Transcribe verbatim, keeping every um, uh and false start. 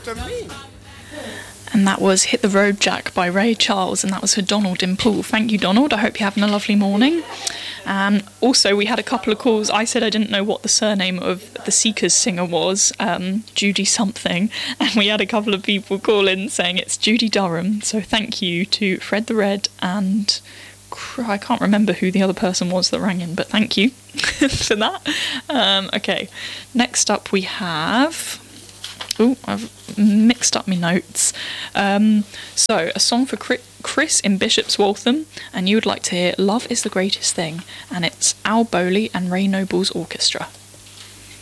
And that was Hit the Road Jack by Ray Charles, and that was for Donald in Poole. Thank you, Donald. I hope you're having a lovely morning. Um, also, we had a couple of calls. I said I didn't know what the surname of the Seekers singer was, um, Judy something, and we had a couple of people call in saying it's Judy Durham. So thank you to Fred the Red and I can't remember who the other person was that rang in, but thank you for that. Um, okay, next up we have... Oh, I've mixed up my notes. Um, so, a song for Chris in Bishop's Waltham, and you would like to hear Love is the Greatest Thing, and it's Al Bowley and Ray Noble's Orchestra.